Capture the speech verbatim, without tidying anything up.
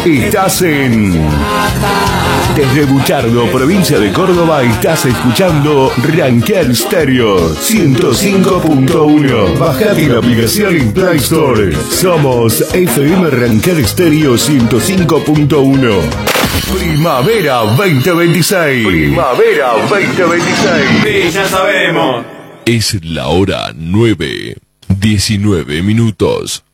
Estás en... Desde Buchardo, provincia de Córdoba, estás escuchando Ranker Stereo ciento cinco punto uno. Bajate la aplicación en Play Store. Somos F M Ranker Stereo ciento cinco punto uno. Primavera veinte veintiséis. Primavera veinte veintiséis. Sí, ya sabemos. Es la hora nueve, diecinueve minutos.